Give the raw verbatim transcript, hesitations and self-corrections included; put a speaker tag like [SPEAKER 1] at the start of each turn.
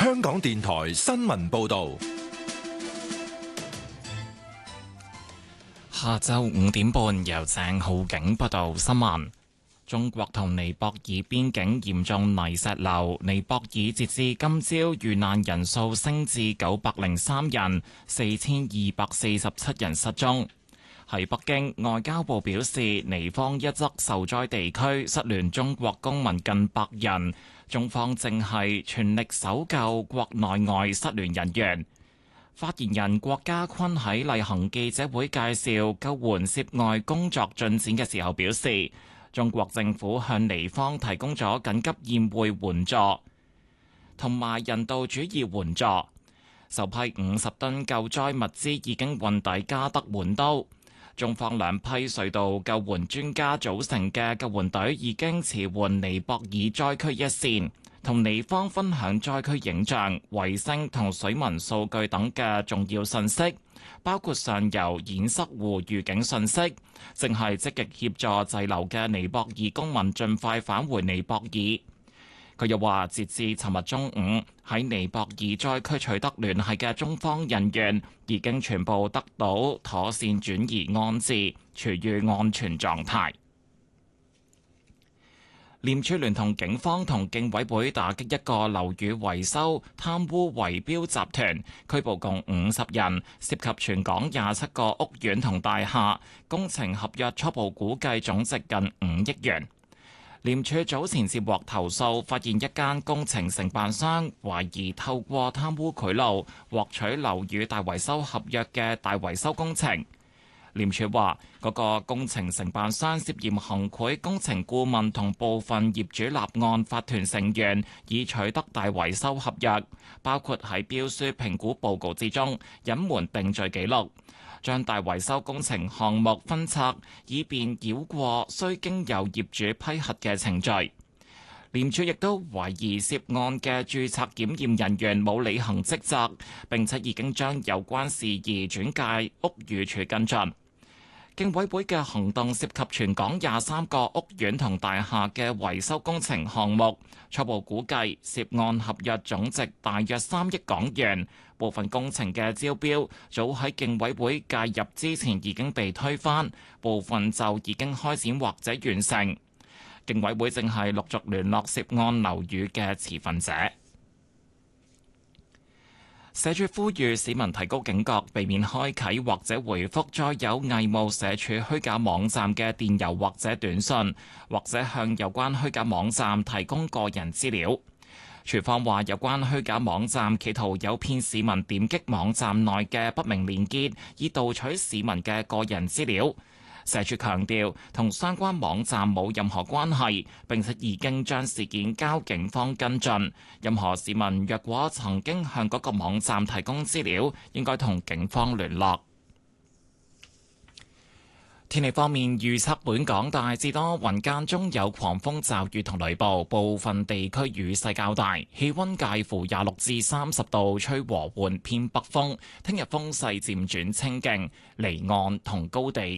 [SPEAKER 1] 香港電台新聞報道。
[SPEAKER 2] 下晝五點半，由鄭浩景報道新聞。中國同尼泊爾邊境嚴重泥石流，尼泊爾截至今朝遇難人數升至九百零三人，四千二百四十七人失蹤。喺北京，外交部表示，尼方一側受災地區失聯中國公民近百人，中方正係全力搜救國內外失聯人員。發言人郭家坤喺例行記者會介紹救援涉外工作進展嘅時候表示，中國政府向尼方提供咗緊急驗匯援助同埋人道主義援助，首批五十噸救災物資已經運抵加德滿都。中方兩批隧道救援專家組成嘅救援隊已經馳援尼泊爾災區一線，同尼方分享災區影像、衛星同水文數據等嘅重要信息，包括上游堰塞湖預警信息，正係積極協助滯留嘅尼泊爾公民盡快返回尼泊爾。佢又話，截至尋日中午，喺尼泊爾災區取得聯繫嘅中方人員已經全部得到妥善轉移安置，處於安全狀態。廉署聯同警方同競委會打擊一個樓宇維修貪污圍標集團，拘捕共五十人，涉及全港廿七個屋苑同大廈，工程合約初步估計總值近五億元。廉署早前接獲投訴，發現一間工程承辦商懷疑透過貪污賄賂獲取樓宇大維修合約嘅大維修工程。廉署話，嗰個工程承辦商涉嫌行賄工程顧問同部分業主立案法團成員，以取得大維修合約，包括喺標書評估報告之中隱瞞定罪記錄，將大維修工程項目分拆，以便繞過需經由業主批核嘅程序。廉署亦都懷疑涉案嘅註冊檢驗人員冇履行職責，並且已經將有關事宜轉介屋宇署跟進。競委會嘅行動涉及全港廿三個屋苑同大廈嘅維修工程項目，初步估計涉案合約總值大約三億港元。部分工程嘅招標早喺競委會介入之前已經被推翻，部分就已經開展或者完成。競委會正係陸續聯絡涉案樓宇嘅持份者。社署呼籲市民提高警覺，避免開啟或者回覆載有偽冒社署虛假網站嘅電郵或者短信，或者向有關虛假網站提供個人資料。署方話，有關虛假網站企圖誘騙市民點擊網站內嘅不明連結，以盜取市民嘅個人資料。社署強調，同相關網站冇任何關係，並且已經將事件交警方跟進。任何市民若果曾經向嗰個網站提供資料，應該同警方聯絡。天氣方面，預測本港大致多雲，間中有狂風驟雨同雷暴，部分地區雨勢較大，氣溫介乎廿六至三十度，吹和緩偏北風。聽日風勢漸轉清勁，離岸同高地